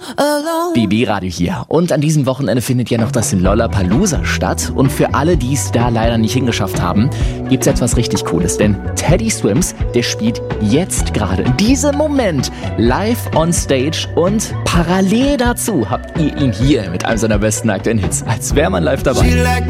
BB Radio hier. Und an diesem Wochenende findet ja noch das Lollapalooza statt. Und für alle, die es da leider nicht hingeschafft haben, gibt's etwas richtig Cooles. Denn Teddy Swims, der spielt jetzt gerade in diesem Moment live on stage. Und parallel dazu habt ihr ihn hier mit einem seiner besten aktuellen Hits. Als wäre man live dabei.